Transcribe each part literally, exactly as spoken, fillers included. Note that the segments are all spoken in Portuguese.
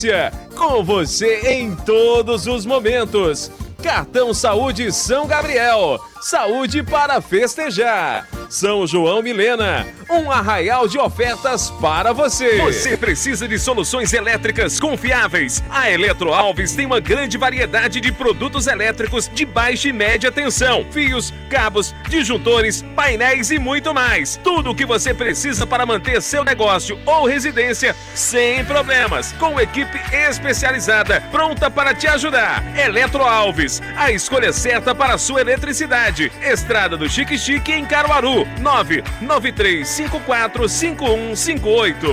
Com você em todos os momentos. Cartão Saúde São Gabriel. Saúde para festejar. São João Milena. Um arraial de ofertas para você. Você precisa de soluções elétricas confiáveis. A Eletro Alves tem uma grande variedade de produtos elétricos de baixa e média tensão. Fios, cabos, disjuntores, painéis e muito mais. Tudo o que você precisa para manter seu negócio ou residência sem problemas. Com equipe especializada pronta para te ajudar. Eletro Alves. A escolha certa para a sua eletricidade. Estrada do Chique Chique em Caruaru. nove nove três cinco quatro cinco um cinco oito.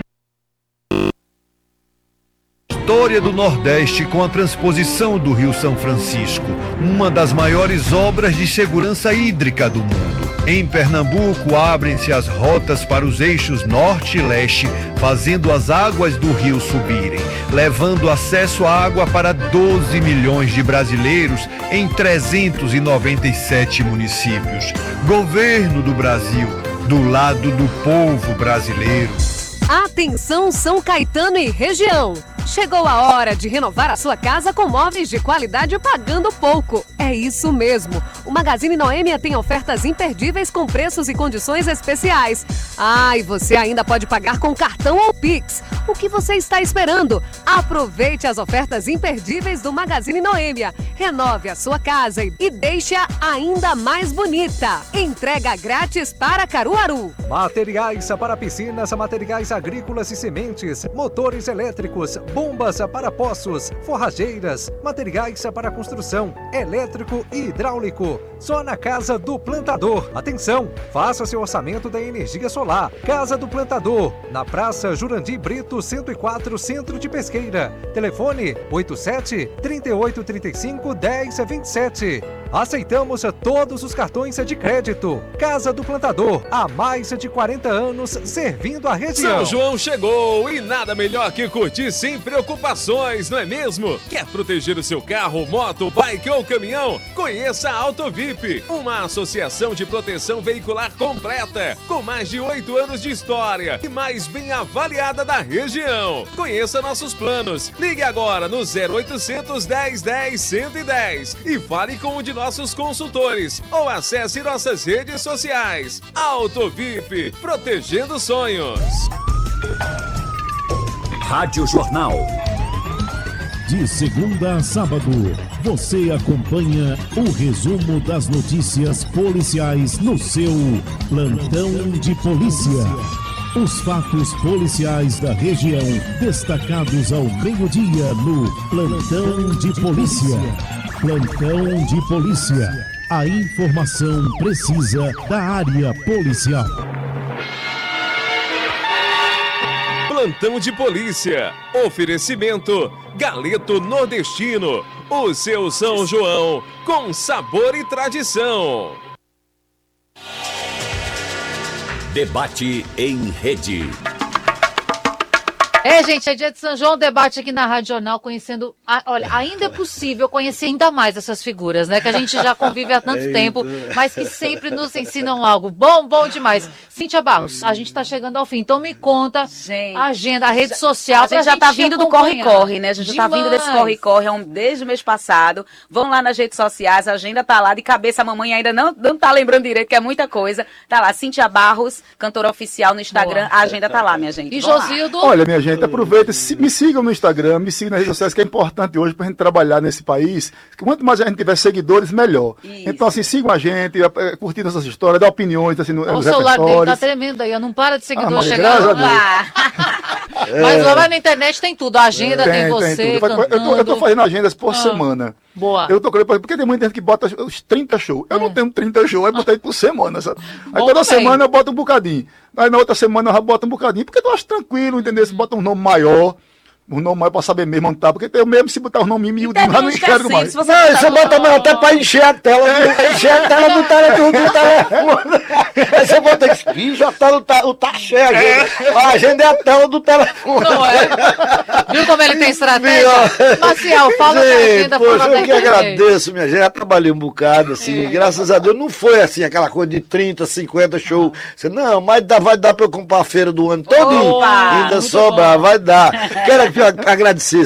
História do Nordeste com a transposição do Rio São Francisco, uma das maiores obras de segurança hídrica do mundo. Em Pernambuco, abrem-se as rotas para os eixos norte e leste, fazendo as águas do rio subirem, levando acesso à água para doze milhões de brasileiros em trezentos e noventa e sete municípios. Governo do Brasil, do lado do povo brasileiro. Atenção São Caetano e região! Chegou a hora de renovar a sua casa com móveis de qualidade pagando pouco. É isso mesmo. O Magazine Noêmia tem ofertas imperdíveis com preços e condições especiais. Ah, e você ainda pode pagar com cartão ou Pix. O que você está esperando? Aproveite as ofertas imperdíveis do Magazine Noêmia. Renove a sua casa e deixe-a ainda mais bonita. Entrega grátis para Caruaru. Materiais para piscinas, materiais agrícolas e sementes, motores elétricos, bombas para poços, forrageiras, materiais para construção, elétrico e hidráulico. Só na Casa do Plantador. Atenção, faça seu orçamento da energia solar. Casa do Plantador, na Praça Jurandir Brito, cento e quatro, Centro de Pesqueira. Telefone oito sete, três oito três cinco, dez vinte e sete. Aceitamos todos os cartões de crédito. Casa do Plantador, há mais de quarenta anos servindo a região. São João chegou e nada melhor que curtir sem preocupações, não é mesmo? Quer proteger o seu carro, moto, bike ou caminhão? Conheça a Auto V I P, uma associação de proteção veicular completa, com mais de oito anos de história e mais bem avaliada da região. Conheça nossos planos. Ligue agora no zero oitocentos, dez, dez, cento e dez e fale com um de nossos consultores ou acesse nossas redes sociais. Auto V I P, protegendo sonhos. Rádio Jornal. De segunda a sábado, você acompanha o resumo das notícias policiais no seu Plantão de Polícia. Os fatos policiais da região destacados ao meio-dia no Plantão de Polícia. Plantão de Polícia. A informação precisa da área policial. Plantão de Polícia. Oferecimento Galeto Nordestino. O seu São João com sabor e tradição. Debate em rede. É, gente, é dia de São João, debate aqui na Rádio Jornal, conhecendo... A, olha, ainda é possível conhecer ainda mais essas figuras, né? Que a gente já convive há tanto tempo, mas que sempre nos ensinam algo bom, bom demais. Cíntia Barros, a gente tá chegando ao fim, então me conta gente, a agenda, a rede social. A gente já tá vindo do corre-corre, né? A gente já tá vindo desse corre-corre desde o mês passado. Vão lá nas redes sociais, a agenda tá lá, de cabeça a mamãe ainda não, não tá lembrando direito, que é muita coisa. Tá lá, Cíntia Barros, cantora oficial no Instagram, boa. A agenda tá lá, minha gente. E Josildo? Olha, minha gente, aproveita, me sigam no Instagram, me sigam nas redes sociais, que é importante hoje pra gente trabalhar nesse país. Quanto mais a gente tiver seguidores, melhor. Isso. Então, assim, sigam a gente, curtindo essas histórias, dá opiniões, assim, no, o nos celular repertórios. dele tá tremendo aí, não para de seguidor ah, chegando lá. É. Mas lá na internet tem tudo, a agenda tem, tem você, tem tudo. Eu tô, eu tô fazendo agendas por ah. semana. Boa. Eu tô porque tem muita gente que bota os trinta shows. Eu hum. não tenho trinta shows, aí botei por semana, sabe? Aí Bom, toda bem. semana eu boto um bocadinho. Aí na outra semana eu já boto um bocadinho, porque eu acho tranquilo, entendeu? Se bota um nome maior. O nome mais pra saber mesmo onde tá, porque eu mesmo se botar o nome miudinho, já não enxergo mais. Se você não, você bota mais até pra encher a tela, é. encher a tela do telefone. Aí você bota isso, bicho, a tela tá, tá cheia, é. A agenda é a tela do telefone. Não é? Viu como ele tem estratégia? Marcial, fala da agenda. Poxa, fala eu que agradeço, minha gente, já trabalhei um bocado, assim, é. graças a Deus, não foi assim, aquela coisa de trinta, cinquenta shows. Não, mas dá, vai dar pra eu comprar a feira do ano todo, ainda sobra, vai dar. Quero agradecer.